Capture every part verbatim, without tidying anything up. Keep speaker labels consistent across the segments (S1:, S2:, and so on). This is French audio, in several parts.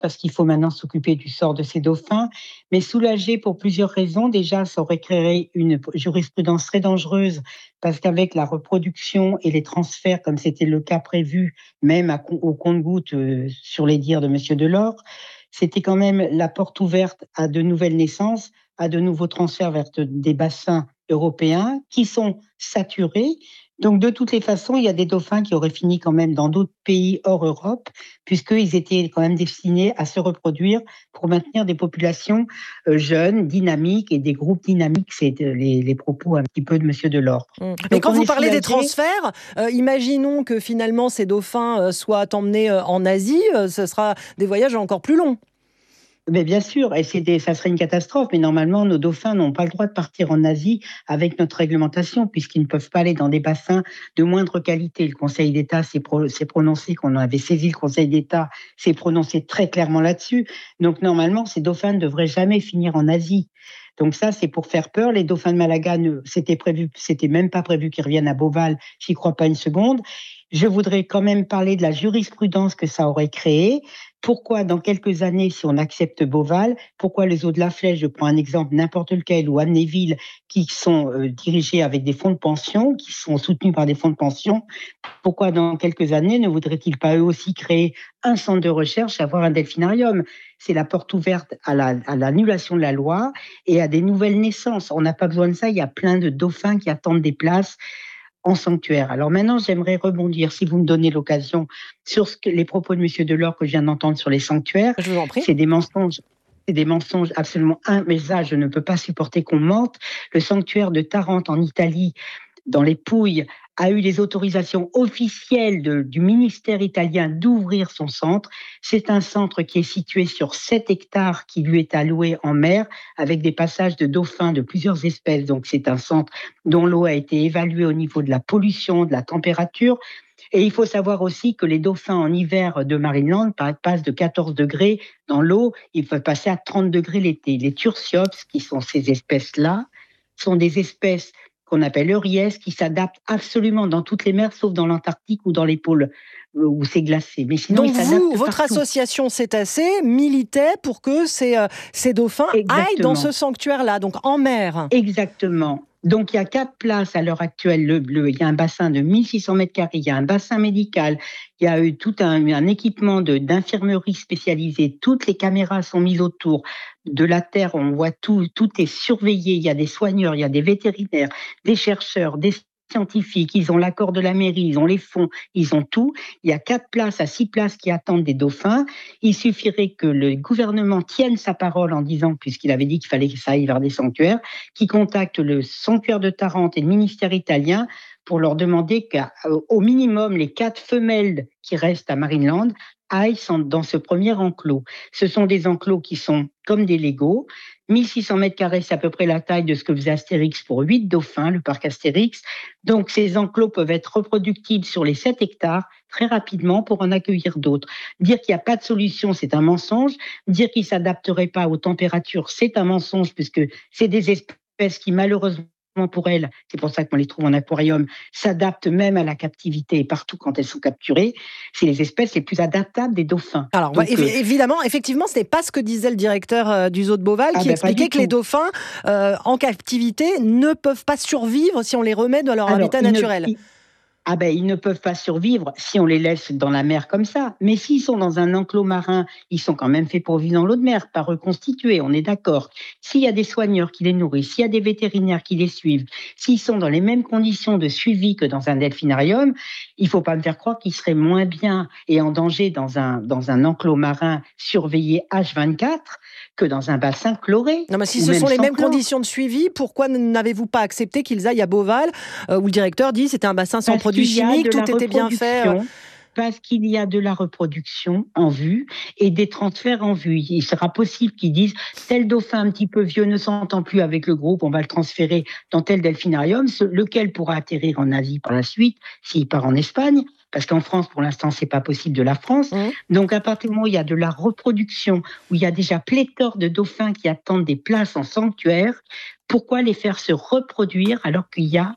S1: parce qu'il faut maintenant s'occuper du sort de ces dauphins, mais soulagée pour plusieurs raisons. Déjà, ça aurait créé une jurisprudence très dangereuse, parce qu'avec la reproduction et les transferts, comme c'était le cas prévu, même à, au compte-gouttes euh, sur les dires de Monsieur Delors, c'était quand même la porte ouverte à de nouvelles naissances, à de nouveaux transferts vers des bassins européens qui sont saturés. Donc, de toutes les façons, il y a des dauphins qui auraient fini quand même dans d'autres pays hors Europe, puisqu'ils étaient quand même destinés à se reproduire pour maintenir des populations euh, jeunes, dynamiques et des groupes dynamiques. C'est les, les propos un petit peu de Monsieur Delors.
S2: Mmh. Mais
S1: Donc,
S2: quand vous parlez
S1: soulagé...
S2: des transferts, euh, imaginons que finalement ces dauphins euh, soient emmenés euh, en Asie, euh, ce sera des voyages encore plus longs.
S1: Mais bien sûr, et c'est des, ça serait une catastrophe, mais normalement, nos dauphins n'ont pas le droit de partir en Asie avec notre réglementation, puisqu'ils ne peuvent pas aller dans des bassins de moindre qualité. Le Conseil d'État s'est, pro, s'est prononcé, qu'on avait saisi le Conseil d'État, s'est prononcé très clairement là-dessus. Donc, normalement, ces dauphins ne devraient jamais finir en Asie. Donc ça, c'est pour faire peur. Les dauphins de Malaga, ne, c'était prévu, c'était même pas prévu qu'ils reviennent à Beauval. J'y crois pas une seconde. Je voudrais quand même parler de la jurisprudence que ça aurait créée. Pourquoi, dans quelques années, si on accepte Beauval, pourquoi les eaux de la Flèche, je prends un exemple n'importe lequel, ou Amnéville, qui sont euh, dirigés avec des fonds de pension, qui sont soutenus par des fonds de pension, pourquoi dans quelques années ne voudraient-ils pas eux aussi créer un centre de recherche, avoir un delphinarium? C'est la porte ouverte à, la, à l'annulation de la loi et à des nouvelles naissances. On n'a pas besoin de ça, il y a plein de dauphins qui attendent des places en sanctuaire. Alors maintenant, j'aimerais rebondir, si vous me donnez l'occasion, sur ce que, les propos de Monsieur Delors que je viens d'entendre sur les sanctuaires.
S2: Je vous en prie.
S1: C'est des mensonges. C'est des mensonges absolument un, mais ça, je ne peux pas supporter qu'on mente. Le sanctuaire de Tarente en Italie, dans les Pouilles, a eu les autorisations officielles de, du ministère italien d'ouvrir son centre. C'est un centre qui est situé sur sept hectares qui lui est alloué en mer, avec des passages de dauphins de plusieurs espèces. Donc c'est un centre dont l'eau a été évaluée au niveau de la pollution, de la température. Et il faut savoir aussi que les dauphins en hiver de Marineland passent de quatorze degrés dans l'eau, ils peuvent passer à trente degrés l'été. Les Tursiops, qui sont ces espèces-là, sont des espèces qu'on appelle euries, qui s'adaptent absolument dans toutes les mers, sauf dans l'Antarctique ou dans les pôles où c'est glacé. Mais sinon,
S2: donc
S1: ils
S2: vous, votre
S1: partout.
S2: association Cétacés militait pour que ces, euh, ces dauphins
S1: Exactement.
S2: aillent dans ce sanctuaire-là, donc en mer.
S1: Exactement. Donc, il y a quatre places à l'heure actuelle. Le bleu, il y a un bassin de mille six cents mètres carrés, il y a un bassin médical, il y a eu tout un, un équipement de, d'infirmerie spécialisée. Toutes les caméras sont mises autour. De la terre, on voit tout, tout est surveillé. Il y a des soigneurs, il y a des vétérinaires, des chercheurs, des scientifiques. Ils ont l'accord de la mairie, ils ont les fonds, ils ont tout. Il y a quatre places à six places qui attendent des dauphins. Il suffirait que le gouvernement tienne sa parole en disant, puisqu'il avait dit qu'il fallait que ça aille vers des sanctuaires, qu'il contacte le sanctuaire de Tarente et le ministère italien pour leur demander qu'au minimum, les quatre femelles qui restent à Marineland aillent dans ce premier enclos. Ce sont des enclos qui sont comme des Legos. mille six cents mètres carrés, c'est à peu près la taille de ce que faisait Astérix pour huit dauphins, le parc Astérix. Donc, ces enclos peuvent être reproductibles sur les sept hectares très rapidement pour en accueillir d'autres. Dire qu'il n'y a pas de solution, c'est un mensonge. Dire qu'ils ne s'adapteraient pas aux températures, c'est un mensonge, puisque c'est des espèces qui, malheureusement, pour elles, c'est pour ça qu'on les trouve en aquarium, s'adaptent même à la captivité et partout quand elles sont capturées. C'est les espèces les plus adaptables des dauphins.
S2: Alors, Donc, évi- euh... évidemment, effectivement, ce n'est pas ce que disait le directeur euh, du zoo de Beauval, ah qui ben expliquait que tout. les dauphins euh, en captivité ne peuvent pas survivre si on les remet dans leur Alors, habitat naturel.
S1: Ne, il... Ah ben, ils ne peuvent pas survivre si on les laisse dans la mer comme ça. Mais s'ils sont dans un enclos marin, ils sont quand même faits pour vivre dans l'eau de mer, pas reconstitués, on est d'accord. S'il y a des soigneurs qui les nourrissent, s'il y a des vétérinaires qui les suivent, s'ils sont dans les mêmes conditions de suivi que dans un delphinarium, il ne faut pas me faire croire qu'ils seraient moins bien et en danger dans un, dans un enclos marin surveillé H vingt-quatre que dans un bassin chloré.
S2: Non, mais si ce sont les mêmes chlore. conditions de suivi, pourquoi n'avez-vous pas accepté qu'ils aillent à Beauval, euh, où le directeur dit que c'était un bassin sans produits chimiques, tout était bien fait euh...
S1: Parce qu'il y a de la reproduction en vue et des transferts en vue. Il sera possible qu'ils disent tel dauphin un petit peu vieux ne s'entend plus avec le groupe, on va le transférer dans tel delphinarium, lequel pourra atterrir en Asie par la suite s'il part en Espagne. Parce qu'en France, pour l'instant, c'est pas possible de la France. Mmh. Donc, à partir du moment où il y a de la reproduction, où il y a déjà pléthore de dauphins qui attendent des places en sanctuaire, pourquoi les faire se reproduire alors qu'il y a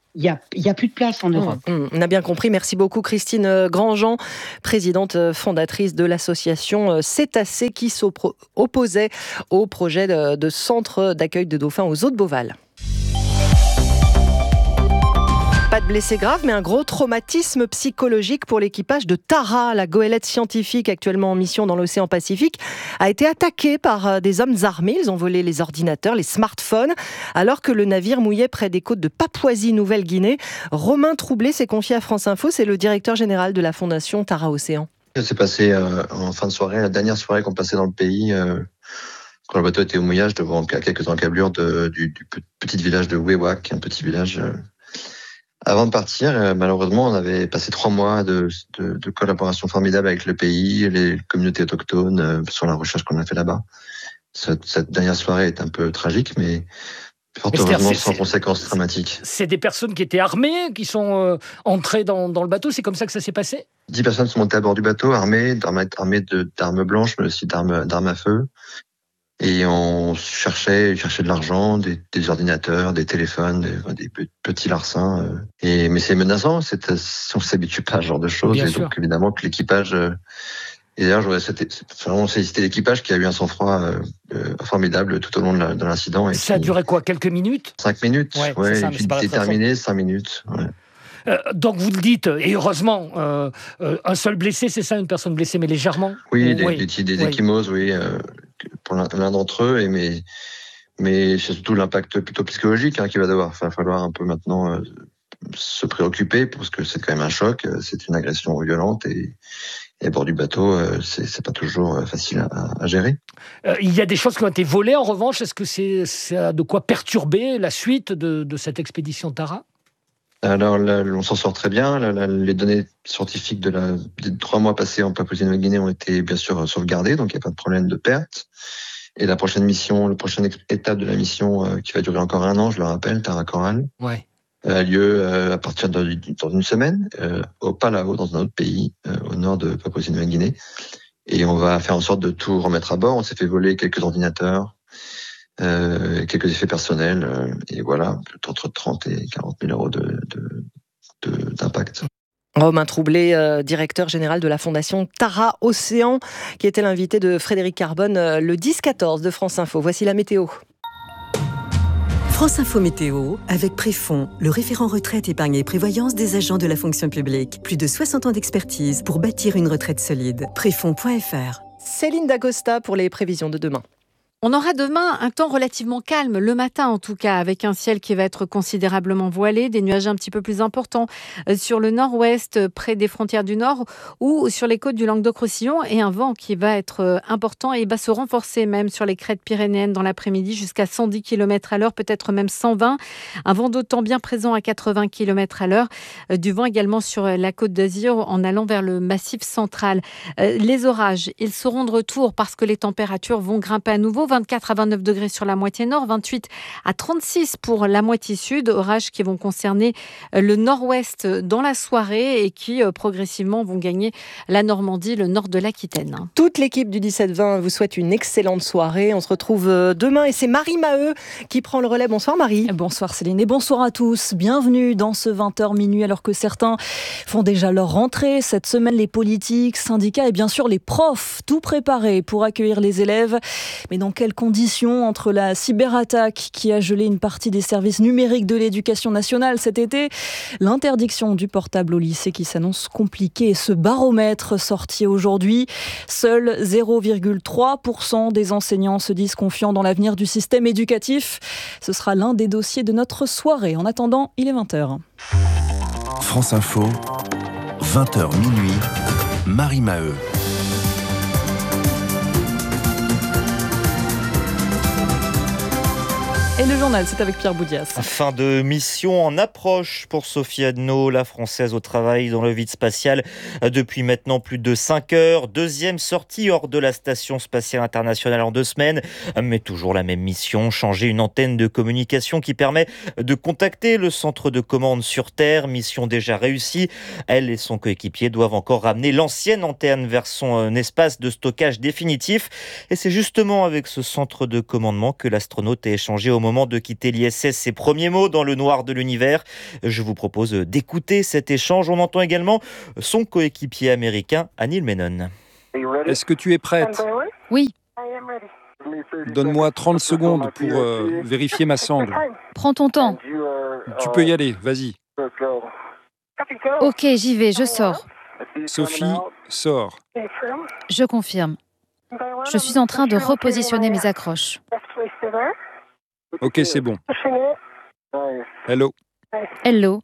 S1: Il n'y a, y a plus de place en Europe.
S2: Mmh, mmh, on a bien compris. Merci beaucoup Christine Grandjean, présidente fondatrice de l'association Cétacés, qui s'opposait au projet de, de centre d'accueil de dauphins aux eaux de Beauval. Pas de blessés graves, mais un gros traumatisme psychologique pour l'équipage de Tara. La goélette scientifique, actuellement en mission dans l'océan Pacifique, a été attaquée par des hommes armés. Ils ont volé les ordinateurs, les smartphones, alors que le navire mouillait près des côtes de Papouasie-Nouvelle-Guinée. Romain Troublé s'est confié à France Info. C'est le directeur général de la fondation Tara Océan.
S3: Ça s'est passé euh, en fin de soirée, la dernière soirée qu'on passait dans le pays, euh, quand le bateau était au mouillage, devant quelques encablures de, du, du petit village de Wewak, un petit village... Euh, Avant de partir, euh, malheureusement, on avait passé trois mois de, de, de collaboration formidable avec le pays, les communautés autochtones, euh, sur la recherche qu'on a fait là-bas. Cette, cette dernière soirée est un peu tragique, mais fort mais heureusement sans conséquences dramatiques.
S4: C'est des personnes qui étaient armées, qui sont euh, entrées dans, dans le bateau, c'est comme ça que ça s'est passé ?
S3: Dix personnes sont montées à bord du bateau, armées, d'armes, armées de, d'armes blanches, mais aussi d'armes, d'armes à feu. Et on cherchait, cherchait de l'argent, des, des ordinateurs, des téléphones, des, des petits larcins. Euh. Et mais c'est menaçant, c'est, on s'habitue pas à ce genre de choses. Bien et sûr. Donc évidemment que l'équipage. Euh, et d'ailleurs, je voudrais c'était, vraiment féliciter l'équipage qui a eu un sang-froid euh, euh, formidable tout au long de, la, de l'incident. Et
S4: ça a duré quoi, quelques minutes ?
S3: Cinq minutes.
S4: Ouais,
S3: ouais
S4: c'est ça,
S3: et puis c'était terminé, cinq minutes. Ouais.
S4: Euh, donc vous le dites, et heureusement, euh, euh, un seul blessé, c'est ça, une personne blessée, mais légèrement ?
S3: Oui, des, oui. des, des ecchymoses, oui. Euh, pour l'un, l'un d'entre eux, et mais, mais c'est surtout l'impact plutôt psychologique hein, qu'il va devoir. Il va falloir un peu maintenant euh, se préoccuper, parce que c'est quand même un choc, c'est une agression violente, et, et à bord du bateau, euh, c'est, c'est pas toujours facile à, à gérer.
S4: Euh, il y a des choses qui ont été volées, en revanche, est-ce que c'est, ça a de quoi perturber la suite de, de cette expédition Tara ?
S3: Alors là, on s'en sort très bien. Là, là, les données scientifiques de la, des trois mois passés en Papouasie-Nouvelle-Guinée ont été bien sûr sauvegardées, donc il n'y a pas de problème de perte. Et la prochaine mission, la prochaine étape de la mission, euh, qui va durer encore un an, je le rappelle, Tara Coral,
S4: ouais.
S3: a lieu euh, à partir de dans une semaine euh, au Palau, dans un autre pays euh, au nord de Papouasie-Nouvelle-Guinée. Et on va faire en sorte de tout remettre à bord. On s'est fait voler quelques ordinateurs. Euh, quelques effets personnels, euh, et voilà, entre trente et quarante mille euros de, de, de, d'impact.
S2: Romain Troublé, euh, directeur général de la fondation Tara Océan, qui était l'invité de Frédéric Carbone euh, le dix quatorze de France Info. Voici la météo.
S5: France Info Météo, avec Préfond, le référent retraite, épargne et prévoyance des agents de la fonction publique. Plus de soixante ans d'expertise pour bâtir une retraite solide. Préfond point f r.
S2: Céline Dacosta pour les prévisions de demain.
S6: On aura demain un temps relativement calme, le matin en tout cas, avec un ciel qui va être considérablement voilé, des nuages un petit peu plus importants sur le nord-ouest, près des frontières du nord, ou sur les côtes du Languedoc-Roussillon, et un vent qui va être important et va se renforcer même sur les crêtes pyrénéennes dans l'après-midi, jusqu'à cent dix kilomètres à l'heure, peut-être même cent vingt. Un vent d'autant bien présent à quatre-vingts kilomètres à l'heure. Du vent également sur la côte d'Azur en allant vers le massif central. Les orages, ils seront de retour parce que les températures vont grimper à nouveau. vingt-quatre à vingt-neuf degrés sur la moitié nord, vingt-huit à trente-six pour la moitié sud. Orages qui vont concerner le nord-ouest dans la soirée et qui progressivement vont gagner la Normandie, le nord de l'Aquitaine.
S2: Toute l'équipe du dix-sept vingt vous souhaite une excellente soirée. On se retrouve demain et c'est Marie Maheu qui prend le relais. Bonsoir Marie.
S7: Bonsoir Céline et bonsoir à tous. Bienvenue dans ce vingt heures minuit alors que certains font déjà leur rentrée. Cette semaine, les politiques, syndicats et bien sûr les profs, tout préparés pour accueillir les élèves. Mais dans quelles conditions, entre la cyberattaque qui a gelé une partie des services numériques de l'éducation nationale cet été, l'interdiction du portable au lycée qui s'annonce compliquée et ce baromètre sorti aujourd'hui, seuls zéro virgule trois pour cent des enseignants se disent confiants dans l'avenir du système éducatif. Ce sera l'un des dossiers de notre soirée. En attendant, il est vingt heures.
S8: France Info, vingt heures minuit, Marie Maheu.
S7: Et le journal, c'est avec Pierre Boudias.
S9: Fin de mission en approche pour Sophie Adno, la Française au travail dans le vide spatial depuis maintenant plus de cinq heures. Deuxième sortie hors de la Station spatiale internationale en deux semaines. Mais toujours la même mission, changer une antenne de communication qui permet de contacter le centre de commande sur Terre. Mission déjà réussie. Elle et son coéquipier doivent encore ramener l'ancienne antenne vers son espace de stockage définitif. Et c'est justement avec ce centre de commandement que l'astronaute a échangé au moment moment de quitter l'I S S. Ses premiers mots dans le noir de l'univers. Je vous propose d'écouter cet échange. On entend également son coéquipier américain, Anil Menon.
S10: Est-ce que tu es prête ?
S6: Oui.
S10: Donne-moi trente secondes pour euh, vérifier ma sangle.
S6: Prends ton temps.
S10: Tu peux y aller, vas-y.
S6: Ok, j'y vais, je sors.
S10: Sophie, sors.
S6: Je confirme. Je suis en train de repositionner mes accroches.
S10: Ok, c'est bon. Hello.
S6: Hello.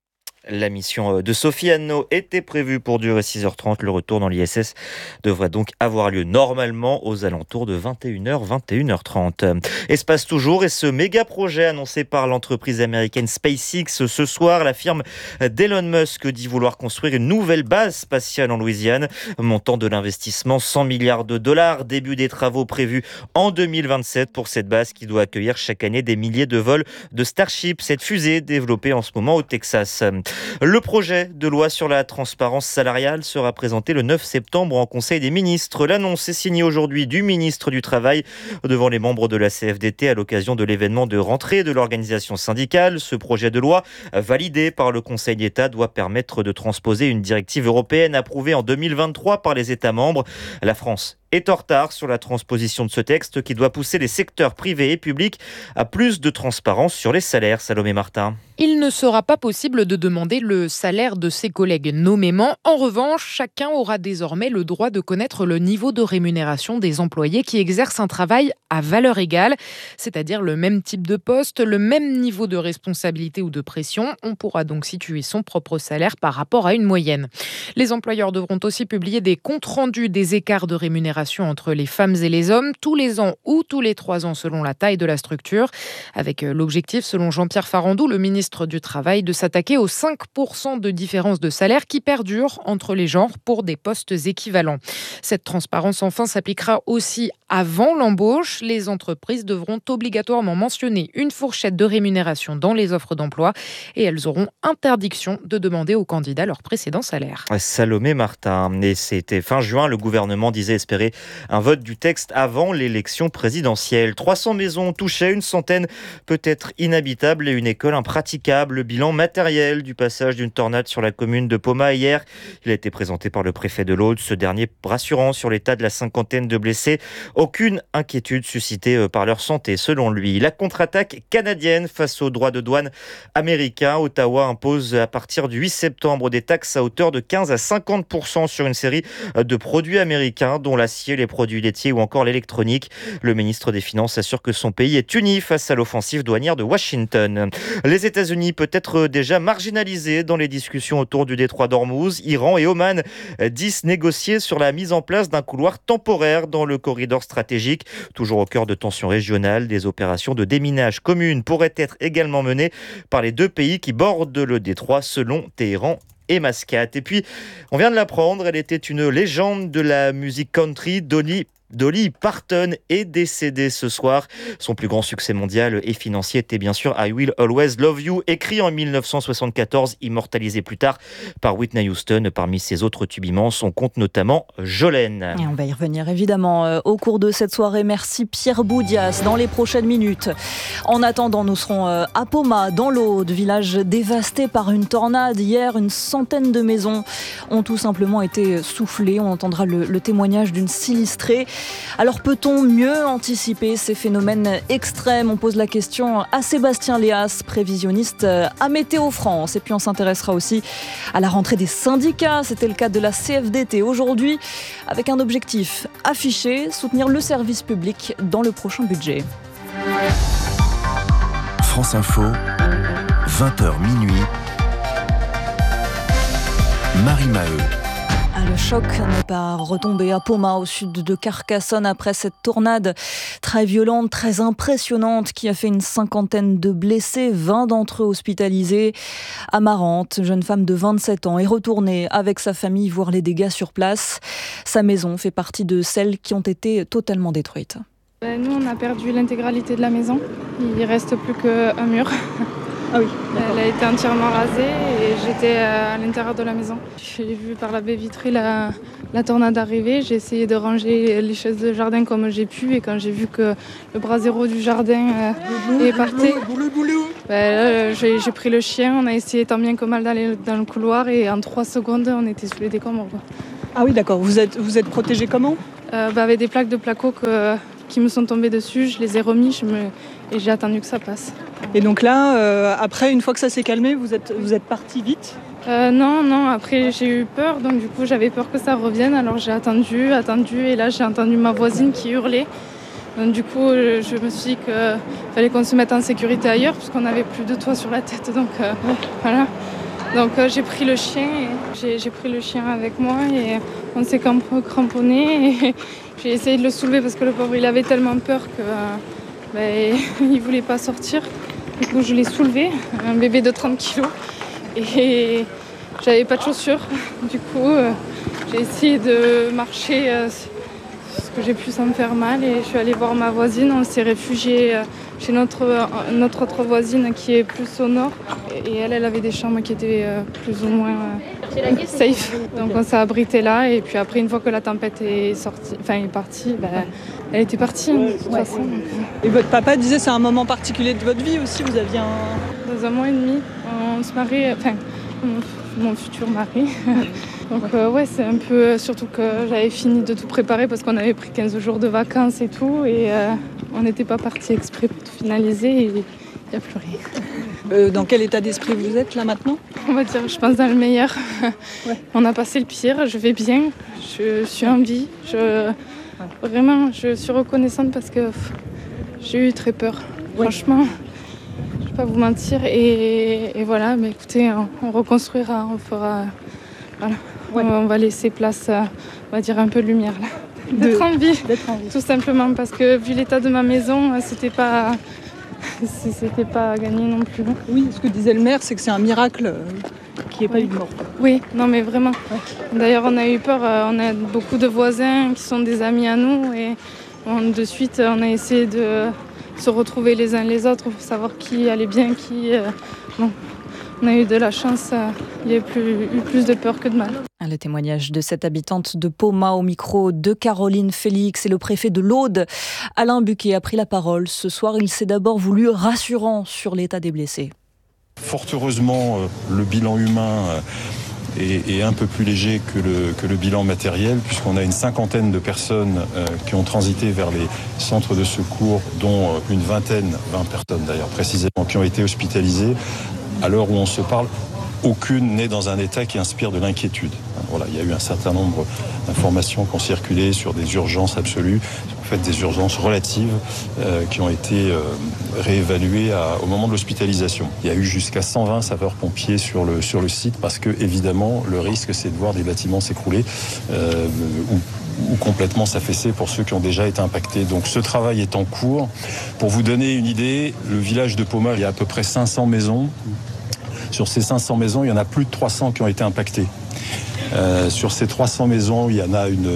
S9: La mission de Sophie Anneau était prévue pour durer six heures trente. Le retour dans l'I S S devrait donc avoir lieu normalement aux alentours de vingt et une heures, vingt et une heures trente. Espace toujours et ce méga projet annoncé par l'entreprise américaine SpaceX ce soir. La firme d'Elon Musk dit vouloir construire une nouvelle base spatiale en Louisiane. Montant de l'investissement cent milliards de dollars. Début des travaux prévus en deux mille vingt-sept pour cette base qui doit accueillir chaque année des milliers de vols de Starship, cette fusée développée en ce moment au Texas. Le projet de loi sur la transparence salariale sera présenté le neuf septembre en Conseil des ministres. L'annonce est signée aujourd'hui du ministre du Travail devant les membres de la C F D T à l'occasion de l'événement de rentrée de l'organisation syndicale. Ce projet de loi, validé par le Conseil d'État, doit permettre de transposer une directive européenne approuvée en deux mille vingt-trois par les États membres. La France est en retard sur la transposition de ce texte qui doit pousser les secteurs privés et publics à plus de transparence sur les salaires. Salomé Martin.
S11: Il ne sera pas possible de demander le salaire de ses collègues nommément. En revanche, chacun aura désormais le droit de connaître le niveau de rémunération des employés qui exercent un travail à valeur égale, c'est-à-dire le même type de poste, le même niveau de responsabilité ou de pression. On pourra donc situer son propre salaire par rapport à une moyenne. Les employeurs devront aussi publier des comptes rendus des écarts de rémunération entre les femmes et les hommes, tous les ans ou tous les trois ans selon la taille de la structure, avec l'objectif, selon Jean-Pierre Farandou, le ministre du Travail, de s'attaquer aux cinq pour cent de différence de salaire qui perdurent entre les genres pour des postes équivalents. Cette transparence, enfin, s'appliquera aussi avant l'embauche. Les entreprises devront obligatoirement mentionner une fourchette de rémunération dans les offres d'emploi et elles auront interdiction de demander aux candidats leur précédent salaire.
S9: Salomé Martin. Et c'était fin juin, le gouvernement disait espérer un vote du texte avant l'élection présidentielle. trois cents maisons touchées, une centaine peut-être inhabitables et une école impraticable. Le bilan matériel du passage d'une tornade sur la commune de Poma hier. Il a été présenté par le préfet de l'Aude. Ce dernier rassurant sur l'état de la cinquantaine de blessés. Aucune inquiétude suscitée par leur santé, selon lui. La contre-attaque canadienne face aux droits de douane américains. Ottawa impose à partir du huit septembre des taxes à hauteur de quinze à cinquante pour cent sur une série de produits américains, dont l'acier, les produits laitiers ou encore l'électronique. Le ministre des Finances assure que son pays est uni face à l'offensive douanière de Washington. Les États-Unis peut-être déjà marginalisés dans les discussions autour du détroit d'Ormuz. Iran et Oman disent négocier sur la mise en place d'un couloir temporaire dans le corridor stratégique. Toujours au cœur de tensions régionales, des opérations de déminage communes pourraient être également menées par les deux pays qui bordent le détroit, selon Téhéran et Mascate. Et puis, on vient de l'apprendre, elle était une légende de la musique country, Dolly Dolly Parton est décédée ce soir. Son plus grand succès mondial et financier était bien sûr I Will Always Love You, écrit en mille neuf cent soixante-quatorze, immortalisé plus tard par Whitney Houston. Parmi ses autres tubes immenses, on compte notamment Jolene.
S7: Et on va y revenir évidemment euh, au cours de cette soirée. Merci Pierre Boudias dans les prochaines minutes. En attendant, nous serons euh, à Poma, dans l'Aude, village dévasté par une tornade. Hier, une centaine de maisons ont tout simplement été soufflées. On entendra le, le témoignage d'une sinistrée. Alors peut-on mieux anticiper ces phénomènes extrêmes ? On pose la question à Sébastien Léas, prévisionniste à Météo France. Et puis on s'intéressera aussi à la rentrée des syndicats. C'était le cas de la C F D T aujourd'hui, avec un objectif affiché, soutenir le service public dans le prochain budget.
S8: France Info, vingt heures minuit, Marie Maheu.
S7: Le choc n'est pas retombé à Poma, au sud de Carcassonne, après cette tornade très violente, très impressionnante, qui a fait une cinquantaine de blessés, vingt d'entre eux hospitalisés. Amarante, jeune femme de vingt-sept ans, est retournée avec sa famille voir les dégâts sur place. Sa maison fait partie de celles qui ont été totalement détruites.
S12: Nous, on a perdu l'intégralité de la maison. Il ne reste plus qu'un mur. Ah oui.
S13: Elle a été entièrement rasée et j'étais à l'intérieur de la maison. J'ai vu par la baie vitrée la, la tornade arriver. J'ai essayé de ranger les chaises de jardin comme j'ai pu et quand j'ai vu que le bras zéro du jardin euh, est parti, ben là, j'ai, j'ai pris le chien. On a essayé tant bien que mal d'aller dans le couloir et en trois secondes, on était sous les décombres.
S12: Ah oui, d'accord. Vous êtes, vous êtes protégé comment ?
S13: euh, ben Avec des plaques de placo que, qui me sont tombées dessus. Je les ai remis je me, et j'ai attendu que ça passe.
S12: Et donc là, euh, après, une fois que ça s'est calmé, vous êtes, vous êtes parti vite ?
S13: euh, Non, non, après j'ai eu peur, donc du coup j'avais peur que ça revienne, alors j'ai attendu, attendu, et là j'ai entendu ma voisine qui hurlait. Donc du coup, je me suis dit qu'il fallait qu'on se mette en sécurité ailleurs, puisqu'on n'avait plus de toit sur la tête, donc euh, voilà. Donc euh, j'ai pris le chien, et j'ai, j'ai pris le chien avec moi, et on s'est cramponné, et j'ai essayé de le soulever, parce que le pauvre, il avait tellement peur que... Euh, Ben, il ne voulait pas sortir. Du coup, je l'ai soulevé, un bébé de trente kilos. Et j'avais pas de chaussures. Du coup, euh, j'ai essayé de marcher euh, ce que j'ai pu sans me faire mal. Et je suis allée voir ma voisine. On s'est réfugié euh, chez notre, euh, notre autre voisine qui est plus au nord. Et elle, elle avait des chambres qui étaient euh, plus ou moins euh, safe. Donc on s'est abrité là. Et puis après, une fois que la tempête est, sortie, enfin, est partie, ben, elle était partie, hein, de toute
S12: ouais.
S13: façon.
S12: Et votre papa disait c'est un moment particulier de votre vie aussi, vous aviez un...
S13: Dans un mois et demi, on se marie, enfin, mon, mon futur mari. Donc euh, ouais, c'est un peu, surtout que j'avais fini de tout préparer parce qu'on avait pris quinze jours de vacances et tout. Et euh, on n'était pas parti exprès pour tout finaliser et il n'y a plus rien.
S12: Euh, dans quel état d'esprit vous êtes là maintenant ?
S13: On va dire, je pense dans le meilleur. Ouais. On a passé le pire, je vais bien, je suis en vie. Je... Vraiment, je suis reconnaissante parce que pff, j'ai eu très peur. Ouais. Franchement, je ne vais pas vous mentir. Et, et voilà, mais écoutez, on, on reconstruira, on fera... Voilà. Ouais. On, on va laisser place à, on va dire, un peu de lumière là. D'être, de, en vie, d'être en vie. Tout simplement, parce que vu l'état de ma maison, c'était pas... C'était pas gagné non plus.
S12: Oui, ce que disait le maire, c'est que c'est un miracle qu'il n'y ait pas eu de mort.
S13: Oui, non mais vraiment. Ouais. D'ailleurs, on a eu peur. On a beaucoup de voisins qui sont des amis à nous et on, de suite, on a essayé de se retrouver les uns les autres pour savoir qui allait bien, qui... Euh, bon. On a eu de la chance, il y a plus, eu plus de peur que de mal.
S7: Le témoignage de cette habitante de Poma au micro de Caroline Félix et le préfet de l'Aude, Alain Buquet, a pris la parole. Ce soir, il s'est d'abord voulu rassurant sur l'état des blessés.
S14: Fort heureusement, le bilan humain est, est un peu plus léger que le, que le bilan matériel, puisqu'on a une cinquantaine de personnes qui ont transité vers les centres de secours, dont une vingtaine, vingt personnes d'ailleurs précisément, qui ont été hospitalisées. À l'heure où on se parle, aucune n'est dans un état qui inspire de l'inquiétude. Voilà, il y a eu un certain nombre d'informations qui ont circulé sur des urgences absolues, en fait des urgences relatives euh, qui ont été euh, réévaluées à, au moment de l'hospitalisation. Il y a eu jusqu'à cent vingt sapeurs-pompiers sur le, sur le site parce que, évidemment, le risque, c'est de voir des bâtiments s'écrouler euh, ou ou complètement s'affaisser pour ceux qui ont déjà été impactés. Donc ce travail est en cours. Pour vous donner une idée, le village de Poma, il y a à peu près cinq cents maisons. Sur ces cinq cents maisons, il y en a plus de trois cents qui ont été impactées. Euh, sur ces trois cents maisons, il y en a une,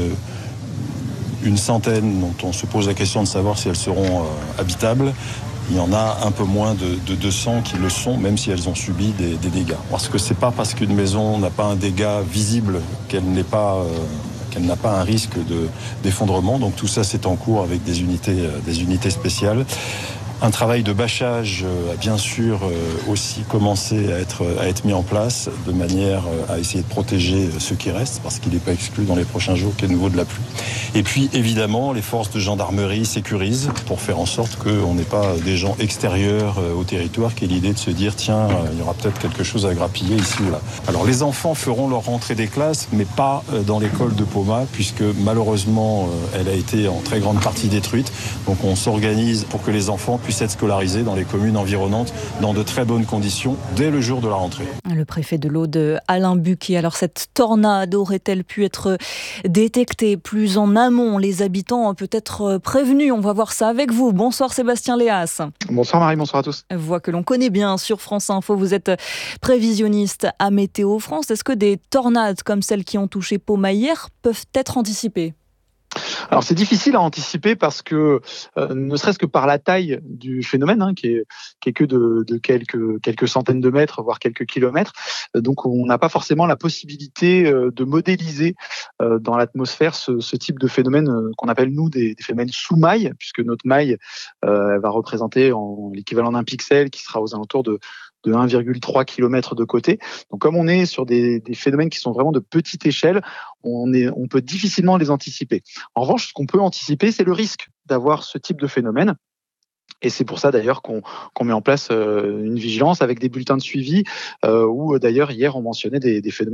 S14: une centaine dont on se pose la question de savoir si elles seront euh, habitables. Il y en a un peu moins de, de deux cents qui le sont, même si elles ont subi des, des dégâts. Parce que c'est pas parce qu'une maison n'a pas un dégât visible qu'elle n'est pas... Euh, qu'elle n'a pas un risque de, d'effondrement. Donc tout ça, c'est en cours avec des unités, des unités spéciales. Un travail de bâchage a bien sûr aussi commencé à être, à être mis en place de manière à essayer de protéger ceux qui restent, parce qu'il n'est pas exclu dans les prochains jours qu'il y ait de nouveau de la pluie. Et puis évidemment, les forces de gendarmerie sécurisent pour faire en sorte qu'on n'ait pas des gens extérieurs au territoire qui aient l'idée de se dire tiens, il y aura peut-être quelque chose à grappiller ici ou là. Alors les enfants feront leur rentrée des classes, mais pas dans l'école de Poma, puisque malheureusement elle a été en très grande partie détruite. Donc on s'organise pour que les enfants puissent être scolarisés dans les communes environnantes dans de très bonnes conditions dès le jour de la rentrée.
S7: Le préfet de l'Aude, Alain Buquet. Alors cette tornade aurait-elle pu être détectée plus en amont? Les habitants peut être prévenus. On va voir ça avec vous. Bonsoir Sébastien Léas.
S15: Bonsoir Marie, bonsoir à tous.
S7: Voix que l'on connaît bien sur France Info. Vous êtes prévisionniste à Météo France. Est-ce que des tornades comme celles qui ont touché Poma hier peuvent être anticipées?
S15: Alors c'est difficile à anticiper parce que, euh, ne serait-ce que par la taille du phénomène, hein, qui est, qui est que de, de quelques, quelques centaines de mètres, voire quelques kilomètres, euh, donc on n'a pas forcément la possibilité euh, de modéliser euh, dans l'atmosphère ce, ce type de phénomène euh, qu'on appelle nous des, des phénomènes sous-mailles, puisque notre maille euh, elle va représenter en l'équivalent d'un pixel qui sera aux alentours de de un virgule trois kilomètres de côté. Donc, comme on est sur des, des phénomènes qui sont vraiment de petite échelle, on, est, on peut difficilement les anticiper. En revanche, ce qu'on peut anticiper, c'est le risque d'avoir ce type de phénomène. Et c'est pour ça d'ailleurs qu'on qu'on met en place euh, une vigilance avec des bulletins de suivi, euh, où d'ailleurs hier on mentionnait des, des phénomènes